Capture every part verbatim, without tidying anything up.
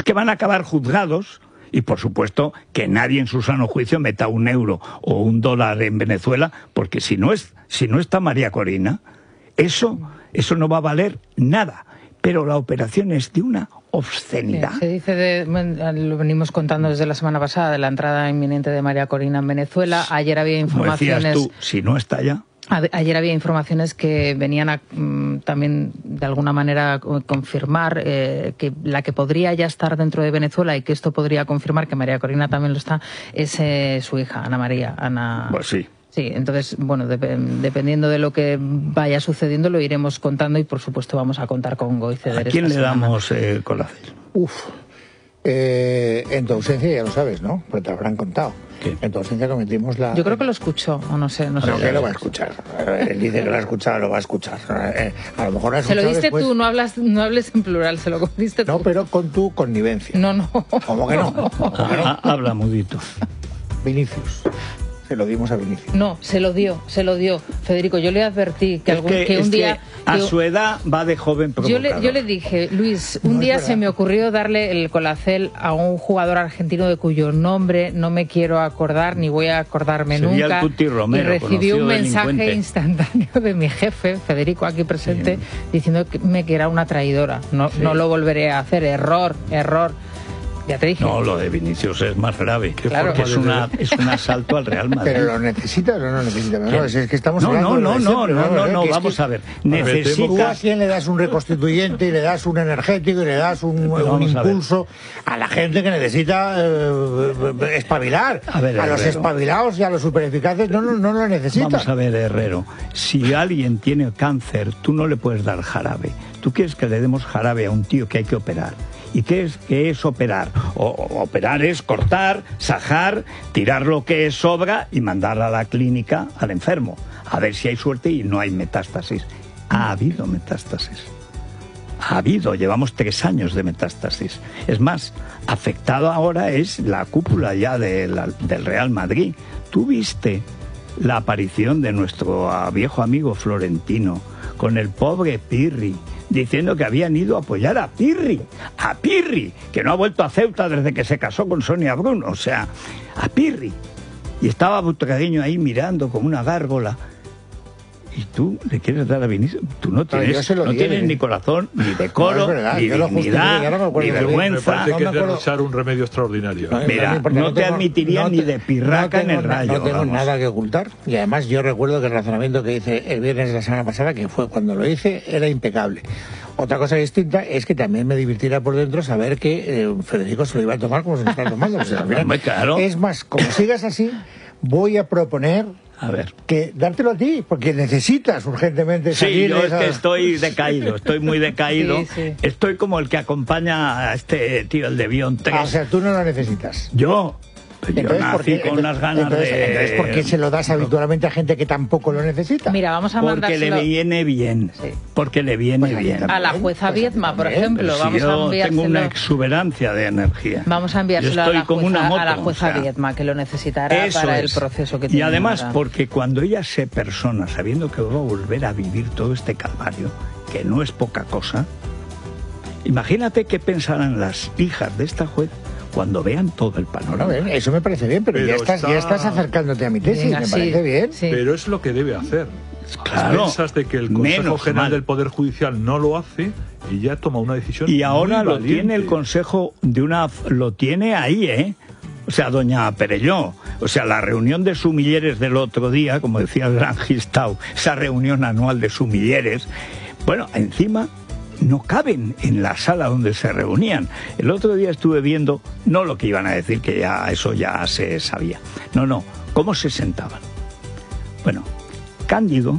que van a acabar juzgados. Y, por supuesto, que nadie en su sano juicio meta un euro o un dólar en Venezuela, porque si no es, si no está María Corina, eso, eso no va a valer nada. Pero la operación es de una obscenidad. Sí, se dice, de, lo venimos contando desde la semana pasada, de la entrada inminente de María Corina en Venezuela. Ayer había informaciones... Como decías tú, si no está ya... Ayer había informaciones que venían a mm, también de alguna manera confirmar eh, que la que podría ya estar dentro de Venezuela, y que esto podría confirmar que María Corina también lo está, es eh, su hija, Ana María. Ana... Pues sí. Sí, entonces, bueno, de, dependiendo de lo que vaya sucediendo, lo iremos contando, y por supuesto vamos a contar con Goy Ceder. ¿A quién le damos eh, Colacel? Uf, eh, en tu ausencia ya lo sabes, ¿no? Porque te lo habrán contado. ¿Qué? En tu ausencia cometimos la... Yo creo que lo escuchó, o no sé. No, no sé. que lo va a escuchar. Él dice que lo ha escuchado, lo va a escuchar. Eh, a lo mejor lo ha se lo diste después... tú, no, hablas, no hables en plural, se lo diste tú. No, pero con tu connivencia. No, no. ¿Cómo que no? ¿Cómo que no? Habla mudito. Vinicius. Se lo dimos a Vinicius. No, se lo dio, se lo dio. Federico, yo le advertí que, algún, que, que un día... Que a que, su edad va de joven provocador. Yo le, yo le dije, Luis, un no día se me ocurrió darle el Colacel a un jugador argentino de cuyo nombre no me quiero acordar, ni voy a acordarme Sería nunca. El Tuti Romero, y recibí un mensaje delincuente. instantáneo de mi jefe, Federico, aquí presente, sí, diciéndome que era una traidora. No, sí. no lo volveré a hacer. Error, error. Ya te dije. No, lo de Vinicius es más grave, claro. porque es, una, es un asalto al Real Madrid. ¿Pero lo necesitas o no lo necesitas? No, es, es que estamos no, hablando no, no, de no, siempre, no, no, no, que vamos es que, a ver. Necesitas... Tú a quién le das un reconstituyente y le das un energético y le das un, un impulso a, a la gente que necesita eh, espabilar. A, ver, a los espabilados y a los supereficaces no, no, no lo necesitas. Vamos a ver, Herrero, si alguien tiene cáncer, tú no le puedes dar jarabe. Tú quieres que le demos jarabe a un tío que hay que operar. ¿Y qué es, qué es operar? O, o, operar es cortar, sajar, tirar lo que sobra y mandar a la clínica al enfermo. A ver si hay suerte y no hay metástasis. Ha habido metástasis. Ha habido, llevamos tres años de metástasis. Es más, afectado ahora es la cúpula ya de la, del Real Madrid. ¿Tú viste la aparición de nuestro viejo amigo Florentino con el pobre Pirri, diciendo que habían ido a apoyar a Pirri, a Pirri, que no ha vuelto a Ceuta desde que se casó con Sonia Bruno, o sea, a Pirri? Y estaba Butragueño ahí mirando como una gárgola. Y tú le quieres dar a Vinicius. Tú no tienes, no, no tienes ni corazón, ni decoro, no, ni dignidad, no ni vergüenza. Me parece que es derrochar un remedio extraordinario. No, Mira, no, no te tengo, admitiría no te, ni de pirraca no en el rayo. No tengo vamos. nada que ocultar. Y además yo recuerdo que el razonamiento que hice el viernes de la semana pasada, que fue cuando lo hice, era impecable. Otra cosa distinta es que también me divirtiera por dentro saber que eh, Federico se lo iba a tomar como se lo está tomando. O sea, al final, claro. Es más, como sigas así, voy a proponer a ver. que dártelo a ti, porque necesitas urgentemente salir. Sí, yo de es esa... que estoy decaído, estoy muy decaído. Sí, sí. Estoy como el que acompaña a este tío, el de Bion tres. Ah, o sea, tú no lo necesitas. Yo... Yo entonces, nací ¿por qué, con unas ganas entonces, de... Entonces, ¿por qué se lo das habitualmente a gente que tampoco lo necesita? Mira, vamos a Porque mandárselo... le viene bien, sí. Porque le viene pues bien. A la jueza pues Viedma, por ejemplo, si vamos yo a enviárselo... tengo una exuberancia de energía. Vamos a enviárselo a la, como jueza, una moto, a la jueza o sea, Viedma, que lo necesitará para es. el proceso que tiene. Y además, ahora. Porque cuando ella se persona, sabiendo que va a volver a vivir todo este calvario, que no es poca cosa, imagínate qué pensarán las hijas de esta juez cuando vean todo el panorama. Bueno, eso me parece bien, pero, pero ya, estás, está... ya estás acercándote a mi tesis, Venga, me sí, parece bien. Sí. Pero es lo que debe hacer. Claro, piensas de que el Consejo General mal. del Poder Judicial no lo hace y ya toma una decisión. Y ahora muy lo tiene el Consejo de una... Lo tiene ahí, ¿eh? O sea, doña Perelló, o sea, la reunión de sumilleres del otro día, como decía el gran Gistau, esa reunión anual de sumilleres, bueno, encima... no caben en la sala donde se reunían. El otro día estuve viendo, no lo que iban a decir, que ya eso ya se sabía. No, no, cómo se sentaban. Bueno, Cándido,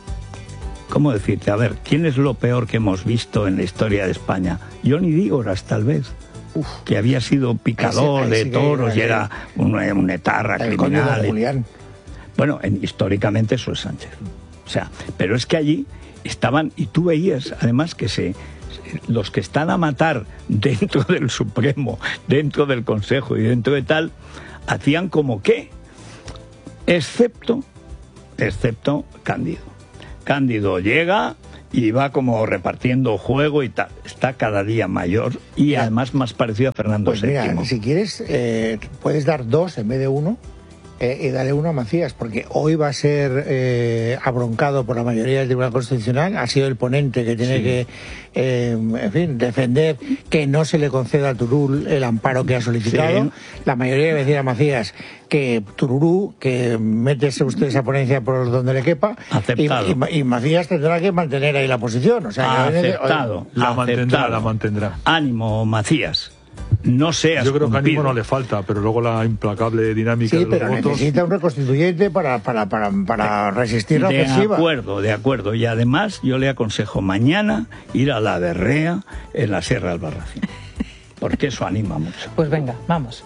¿cómo decirte? A ver, ¿quién es lo peor que hemos visto en la historia de España? Johnny Dígoras, tal vez. Uf, que había sido picador ese, ese de toros y era un, un etarra el criminal. De Julián. Bueno, en, históricamente eso es Sánchez. O sea, pero es que allí estaban, y tú veías además que se, los que están a matar dentro del Supremo, dentro del Consejo y dentro de tal, hacían como que, excepto, excepto Cándido. Cándido llega y va como repartiendo juego y tal. Está cada día mayor y mira, además más parecido a Fernando pues séptimo. Mira, si quieres, eh, puedes dar dos en vez de uno. Eh, y darle uno a Macías, porque hoy va a ser eh, abroncado por la mayoría del Tribunal Constitucional. Ha sido el ponente que tiene sí. que, eh, en fin, defender que no se le conceda a Turull el amparo que ha solicitado. Sí. La mayoría debe decir a Macías que Tururú, que métese usted esa ponencia por donde le quepa. Aceptado. Y, y, y Macías tendrá que mantener ahí la posición. O sea, aceptado. Hoy, la, aceptado. Mantendrá, la mantendrá. Ánimo, Macías. No seas Yo creo que cumplido. ánimo no le falta, pero luego la implacable dinámica sí, de los pero votos... necesita un reconstituyente para, para, para, para resistir la de ofensiva. De acuerdo, de acuerdo. Y además yo le aconsejo mañana ir a la berrea en la Sierra de Albarracín, porque eso anima mucho. Pues venga, vamos.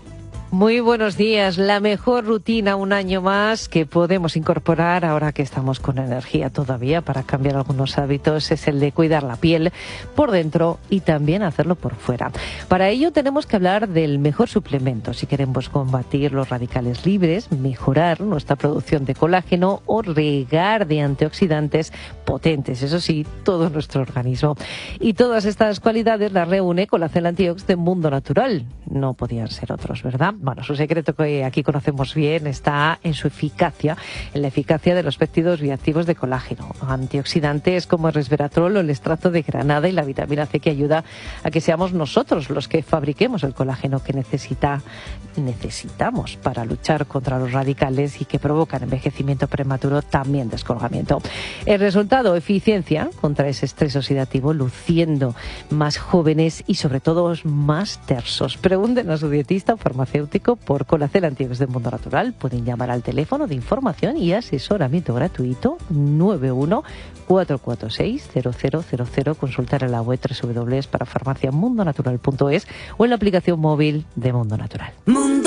Muy buenos días. La mejor rutina un año más que podemos incorporar ahora que estamos con energía todavía para cambiar algunos hábitos es el de cuidar la piel por dentro y también hacerlo por fuera. Para ello tenemos que hablar del mejor suplemento si queremos combatir los radicales libres, mejorar nuestra producción de colágeno o regar de antioxidantes potentes, eso sí, todo nuestro organismo. Y todas estas cualidades las reúne Colacel Antiox de Mundo Natural. No podían ser otros, ¿verdad? Bueno, su secreto que aquí conocemos bien está en su eficacia, en la eficacia de los péptidos bioactivos de colágeno, antioxidantes como el resveratrol o el extracto de granada y la vitamina C que ayuda a que seamos nosotros los que fabriquemos el colágeno que necesita, necesitamos para luchar contra los radicales y que provocan envejecimiento prematuro, también descolgamiento. El resultado, eficiencia contra ese estrés oxidativo, luciendo más jóvenes y sobre todo más tersos. Pregunten a su dietista o farmacéutico por Colacel Antiox de Mundo Natural. Pueden llamar al teléfono de información y asesoramiento gratuito nueve uno cuatro cuatro seis cero cero cero cero, consultar en la web doble u doble u doble u para farmacia mundo natural punto es o en la aplicación móvil de Mundo Natural. Mundo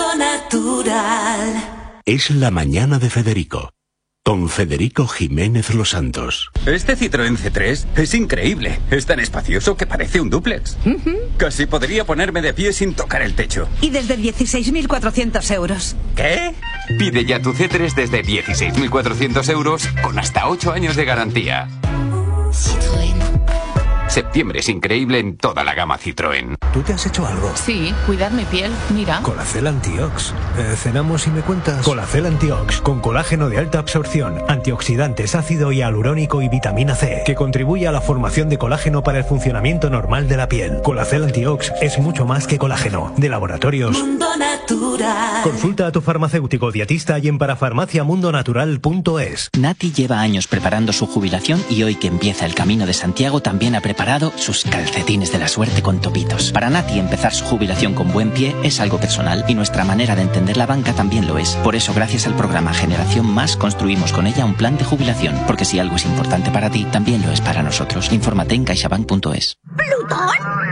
Natural. Es la mañana de Federico, con Federico Jiménez Los Santos. Este Citroën C tres es increíble. Es tan espacioso que parece un dúplex. Uh-huh. Casi podría ponerme de pie sin tocar el techo. Y desde dieciséis mil cuatrocientos euros. ¿Qué? Pide ya tu C tres desde dieciséis mil cuatrocientos euros con hasta ocho años de garantía. Citroën. Septiembre es increíble en toda la gama Citroën. ¿Tú te has hecho algo? Sí, cuidar mi piel, mira. Colacel Antiox. Eh, ¿Cenamos y me cuentas? Colacel Antiox, con colágeno de alta absorción, antioxidantes, ácido hialurónico y vitamina C, que contribuye a la formación de colágeno para el funcionamiento normal de la piel. Colacel Antiox es mucho más que colágeno. De laboratorios Mundo Natural. Consulta a tu farmacéutico dietista y en parafarmacia mundo natural punto es. Nati lleva años preparando su jubilación y hoy que empieza el Camino de Santiago también ha preparado sus calcetines de la suerte con topitos. Para Nati empezar su jubilación con buen pie es algo personal y nuestra manera de entender la banca también lo es. Por eso gracias al programa Generación Más construimos con ella un plan de jubilación, porque si algo es importante para ti, también lo es para nosotros. Infórmate en caixabank punto es. ¿Plutón?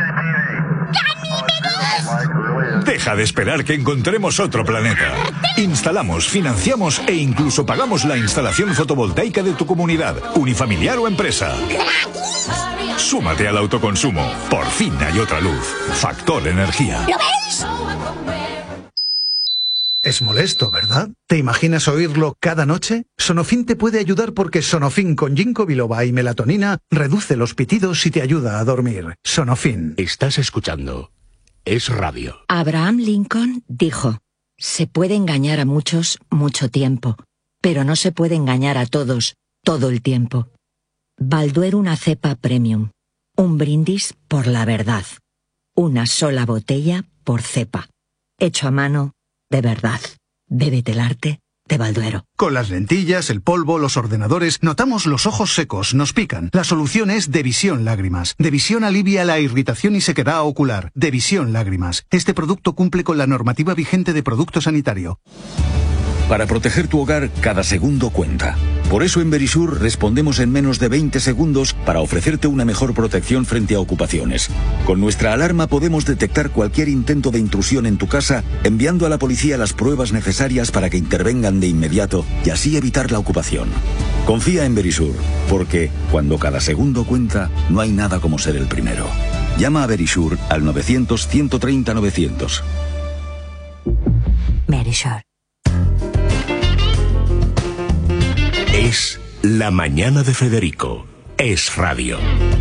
¡Ganímedes! Deja de esperar que encontremos otro planeta. Instalamos, financiamos e incluso pagamos la instalación fotovoltaica de tu comunidad, unifamiliar o empresa. Súmate al autoconsumo. Por fin hay otra luz. Factor Energía. ¿Lo ves? Es molesto, ¿verdad? ¿Te imaginas oírlo cada noche? Sonofin te puede ayudar porque Sonofin con ginkgo biloba y melatonina reduce los pitidos y te ayuda a dormir. Sonofin. Estás escuchando Es Radio. Abraham Lincoln dijo: se puede engañar a muchos mucho tiempo, pero no se puede engañar a todos todo el tiempo. Balduero una cepa premium. Un brindis por la verdad. Una sola botella por cepa. Hecho a mano, de verdad. Bébete el arte de Balduero. Con las lentillas, el polvo, los ordenadores, notamos los ojos secos, nos pican. La solución es Devisión Lágrimas. Devisión alivia la irritación y sequedad ocular. Devisión Lágrimas. Este producto cumple con la normativa vigente de producto sanitario. Para proteger tu hogar, cada segundo cuenta. Por eso en Verisur respondemos en menos de veinte segundos para ofrecerte una mejor protección frente a ocupaciones. Con nuestra alarma podemos detectar cualquier intento de intrusión en tu casa, enviando a la policía las pruebas necesarias para que intervengan de inmediato y así evitar la ocupación. Confía en Verisur, porque cuando cada segundo cuenta, no hay nada como ser el primero. Llama a Verisur al novecientos, ciento treinta, novecientos. Verisur. Es La Mañana de Federico, es radio.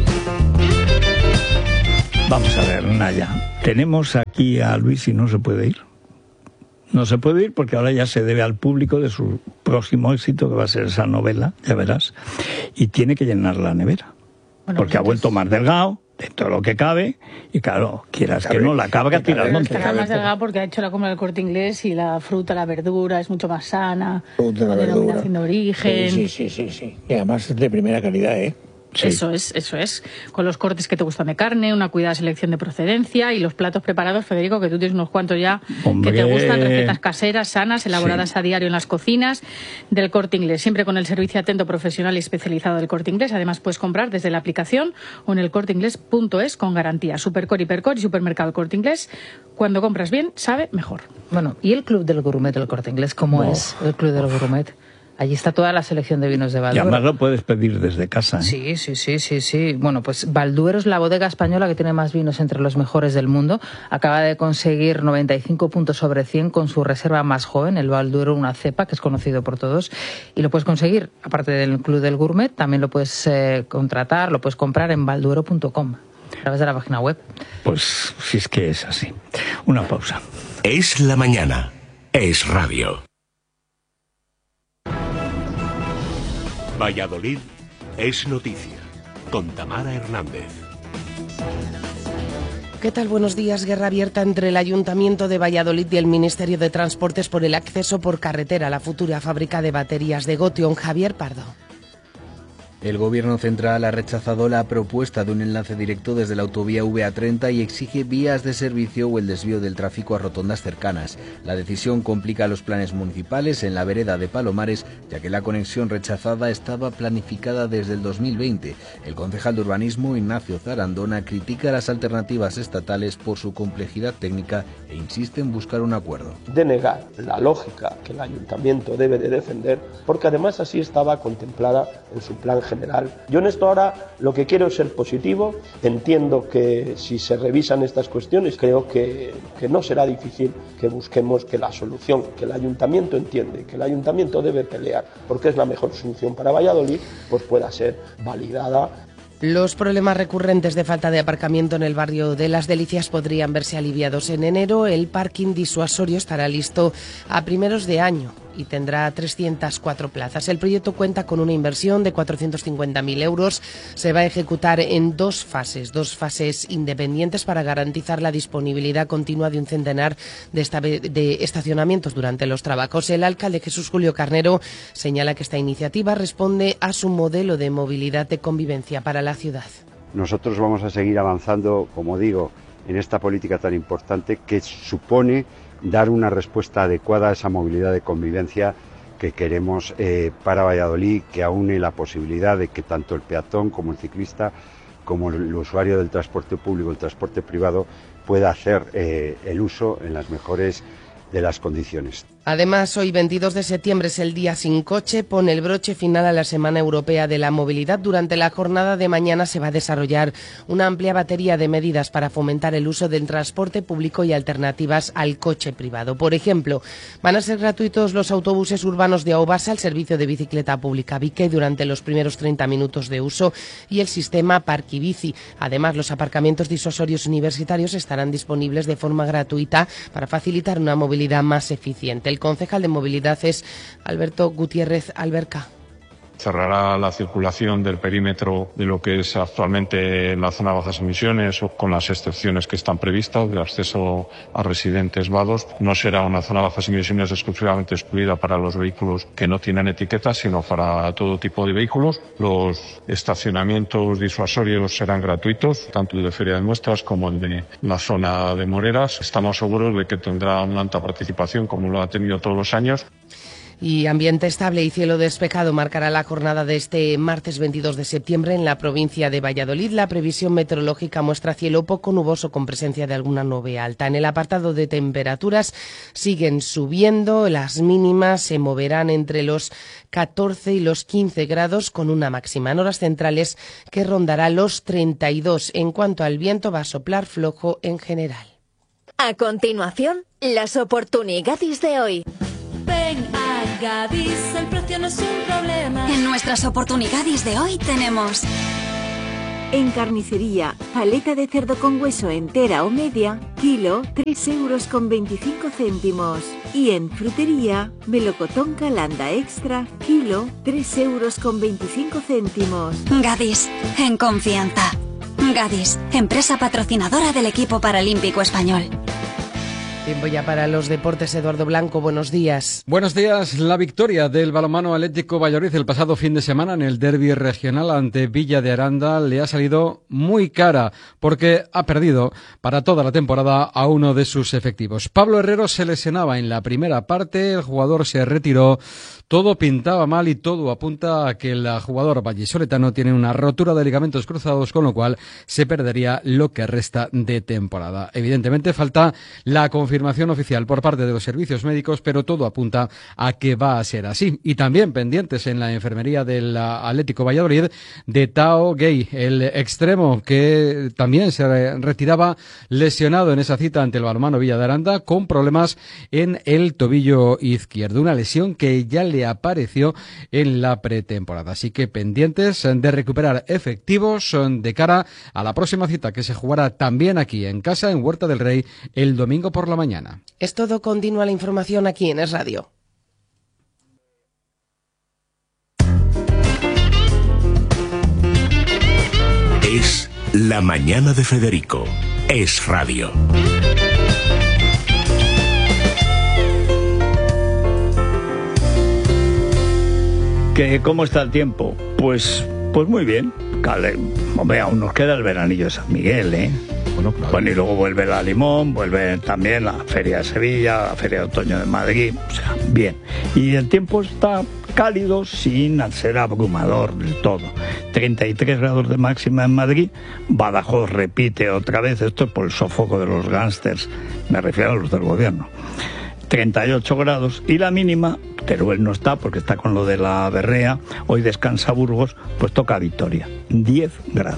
Vamos a ver, Naya. Tenemos aquí a Luis y no se puede ir. No se puede ir porque ahora ya se debe al público de su próximo éxito, que va a ser esa novela, ya verás. Y tiene que llenar la nevera. Bueno, porque entonces... ha vuelto más delgado, de todo lo que cabe, y claro, quieras que no, la acaba que tira al monte. Estará más delgado porque ha hecho la compra del Corte Inglés y la fruta, la verdura es mucho más sana. Fruta, la, la verdura. denominación de origen. Sí, sí, sí, sí, sí. Y además es de primera calidad, ¿eh? Sí. Eso es, eso es. Con los cortes que te gustan de carne, una cuidada selección de procedencia y los platos preparados, Federico, que tú tienes unos cuantos ya. Hombre. Que te gustan, recetas caseras, sanas, elaboradas sí. a diario en las cocinas del Corte Inglés. Siempre con el servicio atento, profesional y especializado del Corte Inglés. Además puedes comprar desde la aplicación o en el corte inglés punto es con garantía. Supercore, Hipercore y Supermercado Corte Inglés. Cuando compras bien, sabe mejor. Bueno, ¿y el Club del Gourmet del Corte Inglés? ¿Cómo oh. es el Club del Gourmet? Allí está toda la selección de vinos de Balduero. Y además lo puedes pedir desde casa, ¿eh? Sí, sí, sí, sí, sí. Bueno, pues Balduero es la bodega española que tiene más vinos entre los mejores del mundo. Acaba de conseguir noventa y cinco puntos sobre cien con su reserva más joven, el Balduero una cepa, que es conocido por todos. Y lo puedes conseguir, aparte del Club del Gourmet, también lo puedes eh, contratar, lo puedes comprar en balduero punto com, a través de la página web. Pues si es que es así. Una pausa. Es la mañana. Es radio. Valladolid es noticia, con Tamara Hernández. ¿Qué tal? Buenos días. Guerra abierta entre el Ayuntamiento de Valladolid y el Ministerio de Transportes por el acceso por carretera a la futura fábrica de baterías de Gotion. Javier Pardo. El Gobierno central ha rechazado la propuesta de un enlace directo desde la autovía V A treinta y exige vías de servicio o el desvío del tráfico a rotondas cercanas. La decisión complica los planes municipales en la vereda de Palomares, ya que la conexión rechazada estaba planificada desde el dos mil veinte. El concejal de Urbanismo, Ignacio Zarandona, critica las alternativas estatales por su complejidad técnica e insiste en buscar un acuerdo. Denegar la lógica que el Ayuntamiento debe de defender, porque además así estaba contemplada en su plan general. Yo en esto ahora lo que quiero es ser positivo. Entiendo que si se revisan estas cuestiones, creo que, que no será difícil que busquemos que la solución que el Ayuntamiento entiende, que el Ayuntamiento debe pelear porque es la mejor solución para Valladolid, pues pueda ser validada. Los problemas recurrentes de falta de aparcamiento en el barrio de Las Delicias podrían verse aliviados en enero. El parking disuasorio estará listo a primeros de año y tendrá trescientas cuatro plazas. El proyecto cuenta con una inversión de cuatrocientos cincuenta mil euros. Se va a ejecutar en dos fases, dos fases independientes para garantizar la disponibilidad continua de un centenar de, esta, de estacionamientos durante los trabajos. El alcalde Jesús Julio Carnero señala que esta iniciativa responde a su modelo de movilidad de convivencia para la ciudad. Nosotros vamos a seguir avanzando, como digo, en esta política tan importante que supone dar una respuesta adecuada a esa movilidad de convivencia que queremos eh, para Valladolid, que aúne la posibilidad de que tanto el peatón como el ciclista, como el usuario del transporte público, el transporte privado, pueda hacer eh, el uso en las mejores de las condiciones. Además, hoy veintidós de septiembre es el Día Sin Coche, pone el broche final a la Semana Europea de la Movilidad. Durante la jornada de mañana se va a desarrollar una amplia batería de medidas para fomentar el uso del transporte público y alternativas al coche privado. Por ejemplo, van a ser gratuitos los autobuses urbanos de Aobasa, el servicio de bicicleta pública Vique durante los primeros treinta minutos de uso y el sistema Parquibici. Además, los aparcamientos disuasorios universitarios estarán disponibles de forma gratuita para facilitar una movilidad más eficiente. El concejal de movilidad es Alberto Gutiérrez Alberca. Cerrará la circulación del perímetro de lo que es actualmente la zona de bajas emisiones, con las excepciones que están previstas de acceso a residentes vados. No será una zona de bajas emisiones exclusivamente excluida para los vehículos que no tienen etiqueta, sino para todo tipo de vehículos. Los estacionamientos disuasorios serán gratuitos, tanto el de Feria de Muestras como el de la zona de Moreras. Estamos seguros de que tendrá una alta participación, como lo ha tenido todos los años. Y ambiente estable y cielo despejado marcará la jornada de este martes veintidós de septiembre en la provincia de Valladolid. La previsión meteorológica muestra cielo poco nuboso con presencia de alguna nube alta. En el apartado de temperaturas siguen subiendo, las mínimas se moverán entre los catorce y los quince grados con una máxima en horas centrales que rondará los treinta y dos. En cuanto al viento, va a soplar flojo en general. A continuación, las oportunidades de hoy. Ven a Gadis, el precio no es un problema. En nuestras oportunidades de hoy tenemos... En carnicería, aleta de cerdo con hueso entera o media, kilo, tres euros con veinticinco céntimos. Y en frutería, melocotón Calanda Extra, kilo, tres euros con veinticinco céntimos. Gadis, en confianza. Gadis, empresa patrocinadora del equipo paralímpico español. Tiempo ya para los deportes. Eduardo Blanco, buenos días. Buenos días. La victoria del balonmano Atlético Valladolid el pasado fin de semana en el derbi regional ante Villa de Aranda le ha salido muy cara porque ha perdido para toda la temporada a uno de sus efectivos. Pablo Herrero se lesionaba en la primera parte, el jugador se retiró, todo pintaba mal y todo apunta a que el jugador vallisoletano tiene una rotura de ligamentos cruzados, con lo cual se perdería lo que resta de temporada. Evidentemente falta la confirmación Confirmación oficial por parte de los servicios médicos, pero todo apunta a que va a ser así. Y también pendientes en la enfermería del Atlético Valladolid de Tao Gay, el extremo que también se retiraba lesionado en esa cita ante el balonmano Villa de Aranda con problemas en el tobillo izquierdo, una lesión que ya le apareció en la pretemporada. Así que pendientes de recuperar efectivos de cara a la próxima cita que se jugará también aquí en casa, en Huerta del Rey, el domingo por la mañana. Mañana. Es todo, continúa la información aquí en Es Radio. Es la mañana de Federico. Es Radio. ¿Qué, ¿Cómo está el tiempo? Pues, pues muy bien. Cale, hombre, aún nos queda el veranillo de San Miguel, ¿eh? Bueno, claro. Bueno, y luego vuelve la Limón, vuelve también la Feria de Sevilla, la Feria de Otoño de Madrid, o sea, bien. Y el tiempo está cálido sin ser abrumador del todo. treinta y tres grados de máxima en Madrid, Badajoz repite otra vez, esto es por el sofoco de los gángsters, me refiero a los del gobierno. treinta y ocho grados, y la mínima, Teruel no está porque está con lo de la berrea, hoy descansa Burgos, pues toca Vitoria, diez grados.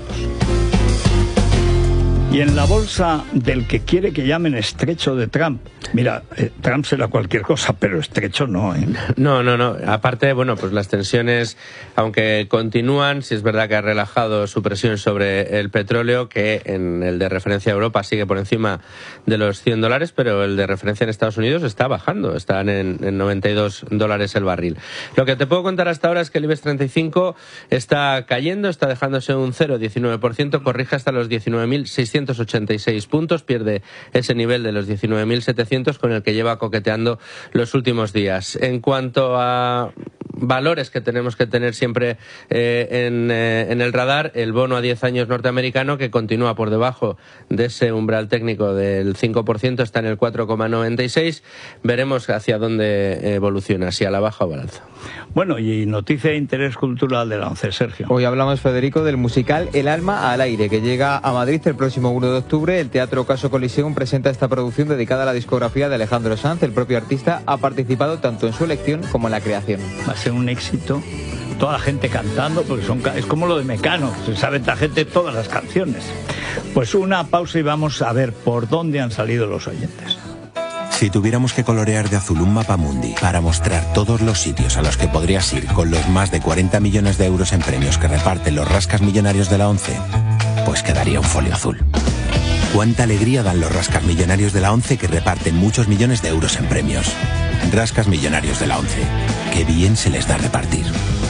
Y en la bolsa del que quiere que llamen estrecho de Trump, mira, eh, Trump será cualquier cosa, pero estrecho no, ¿eh? No, no, no. Aparte, bueno, pues las tensiones, aunque continúan, sí es verdad que ha relajado su presión sobre el petróleo, que en el de referencia a Europa sigue por encima de los cien dólares, pero el de referencia en Estados Unidos está bajando, están en, en noventa y dos dólares el barril. Lo que te puedo contar hasta ahora es que el IBEX treinta y cinco está cayendo, está dejándose un cero coma diecinueve por ciento, corrige hasta los diecinueve mil seiscientos ochenta y seis puntos, pierde ese nivel de los diecinueve mil setecientos con el que lleva coqueteando los últimos días. En cuanto a valores que tenemos que tener siempre eh, en, eh, en el radar, el bono a diez años norteamericano, que continúa por debajo de ese umbral técnico del cinco por ciento, está en el cuatro coma noventa y seis. Veremos hacia dónde evoluciona, si a la baja o al alza. Bueno, y noticia de interés cultural de la ONCE, Sergio. Hoy hablamos, Federico, del musical El alma al aire, que llega a Madrid el próximo uno de octubre. El Teatro Caso Coliseum presenta esta producción dedicada a la discografía de Alejandro Sanz. El propio artista ha participado tanto en su elección como en la creación. Va a ser un éxito, toda la gente cantando, porque son, es como lo de Mecano, se sabe la gente todas las canciones. Pues una pausa y vamos a ver por dónde han salido los oyentes. Si tuviéramos que colorear de azul un mapamundi para mostrar todos los sitios a los que podrías ir con los más de cuarenta millones de euros en premios que reparten los rascas millonarios de la ONCE, pues quedaría un folio azul. Cuánta alegría dan los rascas millonarios de la ONCE, que reparten muchos millones de euros en premios. Rascas millonarios de la ONCE. Qué bien se les da repartir.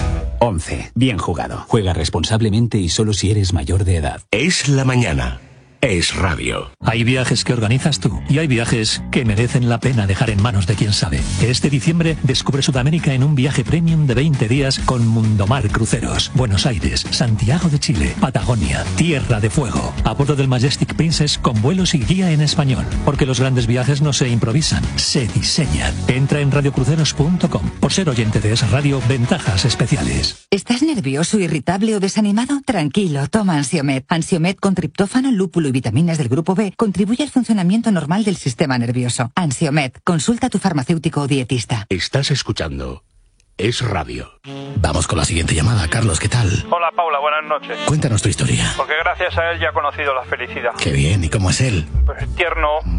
ONCE. Bien jugado. Juega responsablemente y solo si eres mayor de edad. Es la mañana. Es Radio. Hay viajes que organizas tú y hay viajes que merecen la pena dejar en manos de quien sabe. Este diciembre descubre Sudamérica en un viaje premium de veinte días con Mundomar Cruceros. Buenos Aires, Santiago de Chile, Patagonia, Tierra de Fuego. A bordo del Majestic Princess con vuelos y guía en español. Porque los grandes viajes no se improvisan, se diseñan. Entra en radio cruceros punto com. Por ser oyente de Es Radio, ventajas especiales. ¿Estás nervioso, irritable o desanimado? Tranquilo, toma Ansiomed. Ansiomed con triptófano, lúpulo y vitaminas del grupo B contribuye al funcionamiento normal del sistema nervioso. Ansiomed, consulta a tu farmacéutico o dietista. Estás escuchando Es Radio. Vamos con la siguiente llamada. Carlos, ¿qué tal? Hola, Paula, buenas noches. Cuéntanos tu historia. Porque gracias a él ya he conocido la felicidad. Qué bien, ¿y cómo es él? Pues tierno,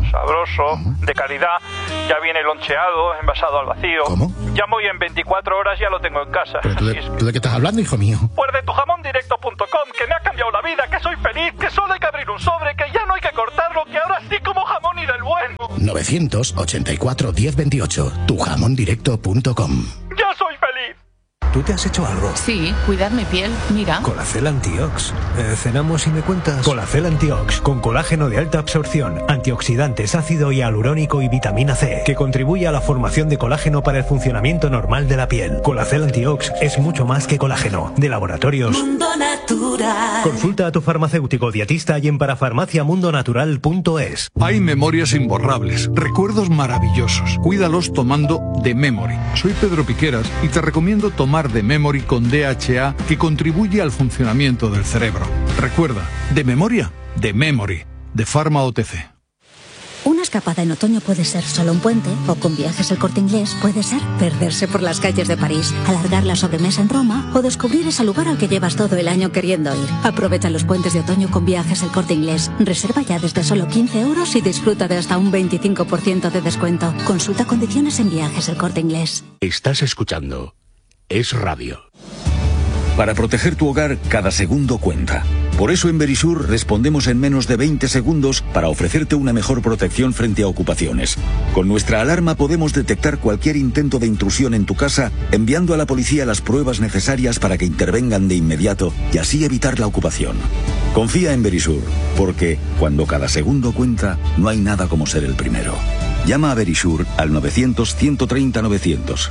sabroso, de calidad. Ya viene loncheado, envasado al vacío. ¿Cómo? Llamo y en veinticuatro horas ya lo tengo en casa. ¿Pero tú de, ¿tú de qué estás hablando, hijo mío? Pues de tu jamón directo punto com, que me ha cambiado la vida, que soy feliz, que solo hay que abrir un sobre, que ya no hay que cortarlo, que ahora sí como jamón y del bueno. novecientos ochenta y cuatro, diez veintiocho. tu jamón directo punto com. ¡Ya soy feliz! ¿Tú te has hecho algo? Sí, cuidar mi piel, mira. Colacel Antiox. Eh, ¿Cenamos y me cuentas? Colacel Antiox, con colágeno de alta absorción, antioxidantes, ácido hialurónico y vitamina C, que contribuye a la formación de colágeno para el funcionamiento normal de la piel. Colacel Antiox es mucho más que colágeno. De Laboratorios Mundo Natural. Consulta a tu farmacéutico dietista y en parafarmacia mundo natural punto es. Hay memorias imborrables, recuerdos maravillosos. Cuídalos tomando The Memory. Soy Pedro Piqueras y te recomiendo tomar The Memory con D H A, que contribuye al funcionamiento del cerebro. Recuerda, de memoria, The Memory, de Pharma O T C. Una escapada en otoño puede ser solo un puente, o con Viajes El Corte Inglés puede ser perderse por las calles de París, alargar la sobremesa en Roma o descubrir ese lugar al que llevas todo el año queriendo ir. Aprovecha los puentes de otoño con Viajes El Corte Inglés. Reserva ya desde solo quince euros y disfruta de hasta un veinticinco por ciento de descuento. Consulta condiciones en Viajes El Corte Inglés. Estás escuchando Es Radio. Para proteger tu hogar, cada segundo cuenta. Por eso en Verisur respondemos en menos de veinte segundos para ofrecerte una mejor protección frente a ocupaciones. Con nuestra alarma podemos detectar cualquier intento de intrusión en tu casa, enviando a la policía las pruebas necesarias para que intervengan de inmediato y así evitar la ocupación. Confía en Verisur, porque cuando cada segundo cuenta, no hay nada como ser el primero. Llama a Verisur al novecientos, ciento treinta, novecientos.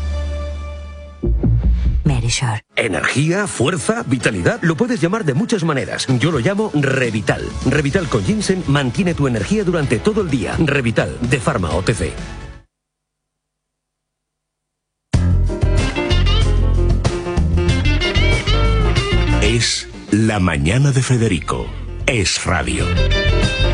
Verisur. Energía, fuerza, vitalidad, lo puedes llamar de muchas maneras. Yo lo llamo Revital. Revital con ginseng mantiene tu energía durante todo el día. Revital, de Pharma O T C. Es La Mañana de Federico. Es Radio.